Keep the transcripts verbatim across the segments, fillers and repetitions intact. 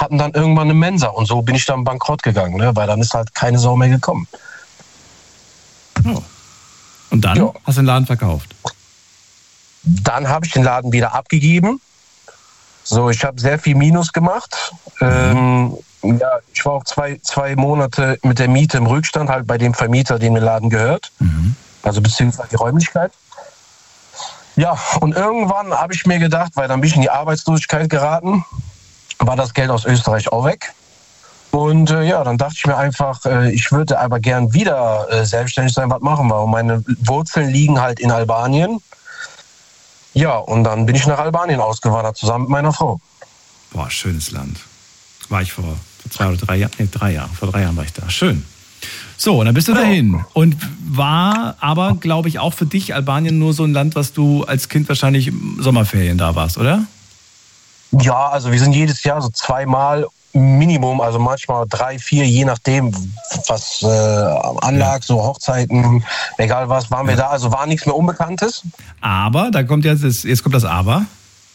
hatten dann irgendwann eine Mensa und so bin ich dann bankrott gegangen, ne? Weil dann ist halt keine Sau mehr gekommen. Oh. Und dann ja. hast du den Laden verkauft? Dann habe ich den Laden wieder abgegeben. So, ich habe sehr viel Minus gemacht. Mhm. Ähm, ja, ich war auch zwei, zwei Monate mit der Miete im Rückstand, halt bei dem Vermieter, dem der Laden gehört. Mhm. Also beziehungsweise die Räumlichkeit. Ja, und irgendwann habe ich mir gedacht, weil dann bin ich in die Arbeitslosigkeit geraten, war das Geld aus Österreich auch weg. Und äh, ja, dann dachte ich mir einfach, äh, ich würde aber gern wieder äh, selbstständig sein, was machen wir? Und meine Wurzeln liegen halt in Albanien. Ja, und dann bin ich nach Albanien ausgewandert, zusammen mit meiner Frau. Boah, schönes Land. War ich vor, vor zwei oder drei Jahren, nee, drei Jahren, vor drei Jahren war ich da. Schön. So, und dann bist du dahin. Und war aber, glaube ich, auch für dich Albanien nur so ein Land, was du als Kind wahrscheinlich im Sommerferien da warst, oder? Ja, also wir sind jedes Jahr so zweimal Minimum, also manchmal drei, vier, je nachdem, was äh, anlag, so Hochzeiten, egal was, waren wir ja. da. Also war nichts mehr Unbekanntes. Aber, da kommt jetzt, das, jetzt kommt das Aber.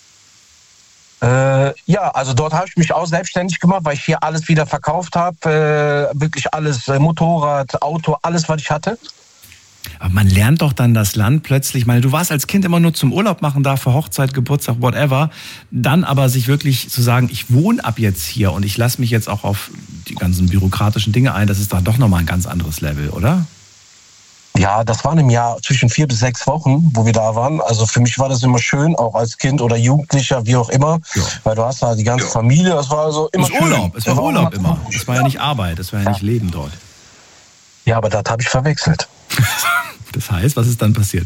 Äh, ja, also dort habe ich mich auch selbstständig gemacht, weil ich hier alles wieder verkauft habe. Äh, wirklich alles, äh, Motorrad, Auto, alles, was ich hatte. Aber man lernt doch dann das Land plötzlich, weil du warst als Kind immer nur zum Urlaub machen da, für Hochzeit, Geburtstag, whatever. Dann aber sich wirklich zu sagen, ich wohne ab jetzt hier und ich lasse mich jetzt auch auf die ganzen bürokratischen Dinge ein, das ist dann doch nochmal ein ganz anderes Level, oder? Ja, das waren im Jahr zwischen vier bis sechs Wochen, wo wir da waren. Also für mich war das immer schön, auch als Kind oder Jugendlicher, wie auch immer. Ja. Weil du hast da die ganze ja. Familie, das war also immer schön. Urlaub, es war ja, Urlaub immer. Es war ja nicht Arbeit, es war ja, ja nicht Leben dort. Ja, aber das habe ich verwechselt. Das heißt, was ist dann passiert?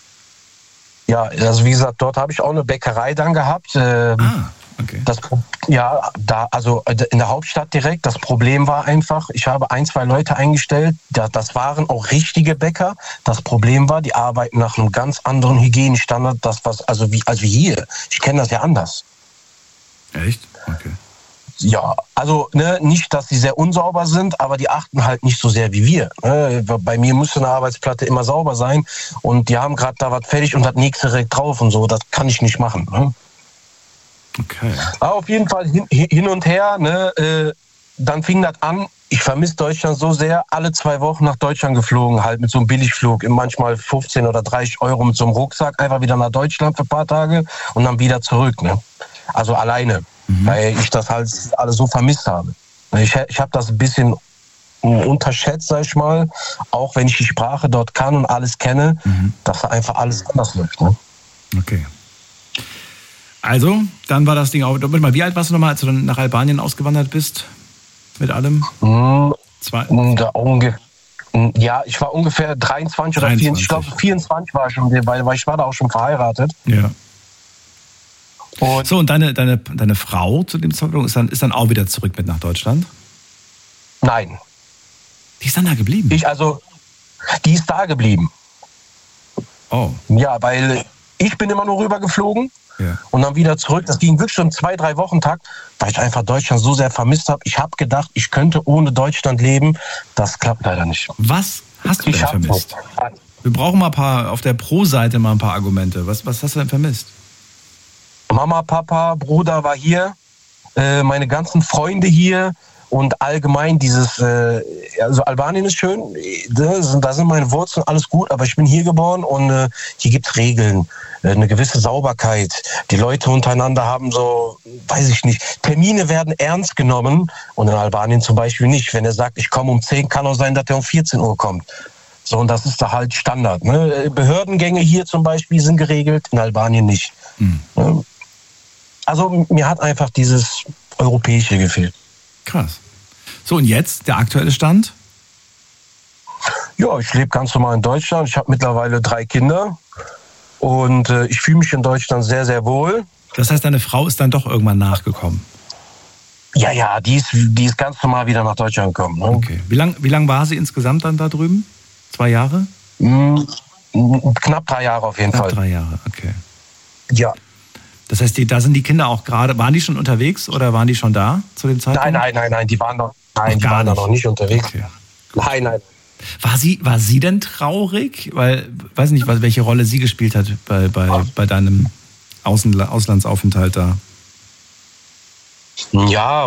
Ja, also wie gesagt, dort habe ich auch eine Bäckerei dann gehabt. Äh, ah, okay. Das, ja, da, also in der Hauptstadt direkt. Das Problem war einfach, ich habe ein, zwei Leute eingestellt, das waren auch richtige Bäcker. Das Problem war, die arbeiten nach einem ganz anderen Hygienestandard, das was, also wie, also wie hier. Ich kenne das ja anders. Echt? Okay. Ja, also ne, nicht, dass sie sehr unsauber sind, aber die achten halt nicht so sehr wie wir. Ne? Bei mir müsste eine Arbeitsplatte immer sauber sein und die haben gerade da was fertig und das nächste direkt drauf und so. Das kann ich nicht machen. Ne? Okay. Aber auf jeden Fall hin, hin und her. Ne, äh, dann fing das an. Ich vermisse Deutschland so sehr. Alle zwei Wochen nach Deutschland geflogen, halt mit so einem Billigflug. Manchmal fünfzehn oder dreißig Euro mit so einem Rucksack. Einfach wieder nach Deutschland für ein paar Tage und dann wieder zurück. Ne? Also alleine. Mhm. Weil ich das halt alles so vermisst habe. Ich, ich habe das ein bisschen unterschätzt, sag ich mal, auch wenn ich die Sprache dort kann und alles kenne, mhm. dass da einfach alles anders läuft. Ne? Okay. Also, dann war das Ding auch. Wie alt warst du nochmal, als du dann nach Albanien ausgewandert bist? Mit allem? Mhm. Zwei? Da unge- ja, ich war ungefähr dreiundzwanzig oder vierundzwanzig. Ich glaube, vierundzwanzig war ich schon, weil, weil ich war da auch schon verheiratet. Ja. Und so, und deine, deine, deine Frau zu dem Zeitpunkt ist dann, ist dann auch wieder zurück mit nach Deutschland? Nein. Die ist dann da geblieben? Ich, also, die ist da geblieben. Oh. Ja, weil ich bin immer nur rübergeflogen ja. und dann wieder zurück. Das ging wirklich schon zwei, drei Wochen Tag, weil ich einfach Deutschland so sehr vermisst habe. Ich habe gedacht, ich könnte ohne Deutschland leben. Das klappt leider nicht. Was hast du ich denn vermisst? Nicht. Wir brauchen mal ein paar, auf der Pro-Seite mal ein paar Argumente. Was, was hast du denn vermisst? Mama, Papa, Bruder war hier, äh, meine ganzen Freunde hier und allgemein dieses, äh, also Albanien ist schön, da sind, da sind meine Wurzeln, alles gut, aber ich bin hier geboren und äh, hier gibt's Regeln, äh, eine gewisse Sauberkeit. Die Leute untereinander haben so, weiß ich nicht, Termine werden ernst genommen und in Albanien zum Beispiel nicht. Wenn er sagt, ich komme um zehn, kann auch sein, dass er um vierzehn Uhr kommt. So, und das ist da halt Standard. Ne? Behördengänge hier zum Beispiel sind geregelt, in Albanien nicht. Hm. Ne? Also mir hat einfach dieses Europäische gefehlt. Krass. So, und jetzt der aktuelle Stand? Ja, ich lebe ganz normal in Deutschland. Ich habe mittlerweile drei Kinder und äh, ich fühle mich in Deutschland sehr, sehr wohl. Das heißt, deine Frau ist dann doch irgendwann nachgekommen? Ja, ja, die ist, die ist ganz normal wieder nach Deutschland gekommen. Ne? Okay. Wie lang, wie lang war sie insgesamt dann da drüben? Zwei Jahre? Mm, knapp drei Jahre auf jeden knapp Fall. Drei Jahre, okay. Ja. Das heißt, die, da sind die Kinder auch gerade, waren die schon unterwegs oder waren die schon da zu dem Zeitpunkt? Nein, nein, nein, nein, die waren noch, nein, noch die waren da noch nicht unterwegs. Okay. Nein, nein. War sie, war sie denn traurig? Weil, weiß nicht, welche Rolle sie gespielt hat bei, bei, bei deinem Außen, Auslandsaufenthalt da. Ja,